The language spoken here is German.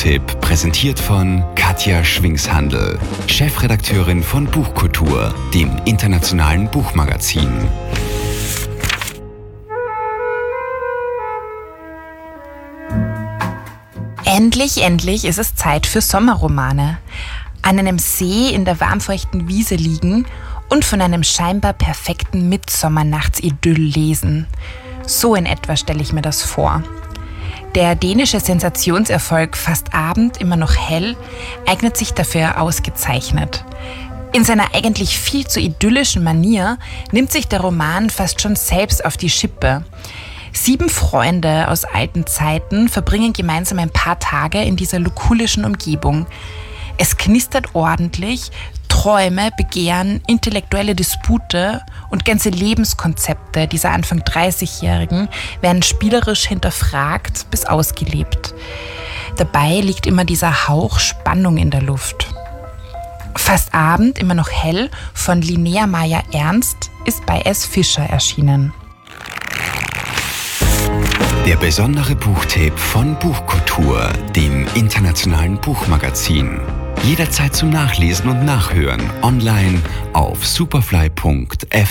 Buchtipp präsentiert von Katja Schwingshandl, Chefredakteurin von Buchkultur, dem internationalen Buchmagazin. Endlich ist es Zeit für Sommerromane. An einem See in der warmfeuchten Wiese liegen und von einem scheinbar perfekten Mittsommernachts-Idyll lesen. So in etwa stelle ich mir das vor. Der dänische Sensationserfolg Fast Abend, immer noch hell eignet sich dafür ausgezeichnet. In seiner eigentlich viel zu idyllischen Manier nimmt sich der Roman fast schon selbst auf die Schippe. 7 Freunde aus alten Zeiten verbringen gemeinsam ein paar Tage in dieser lukulischen Umgebung. Es knistert ordentlich, Träume, Begehren, intellektuelle Dispute und ganze Lebenskonzepte dieser Anfang 30-Jährigen werden spielerisch hinterfragt bis ausgelebt. Dabei liegt immer dieser Hauch Spannung in der Luft. Fast Abend, immer noch hell von Linnea Meyer-Ernst ist bei S. Fischer erschienen. Der besondere Buchtipp von Buchkultur, dem internationalen Buchmagazin. Jederzeit zum Nachlesen und Nachhören online auf superfly.fm.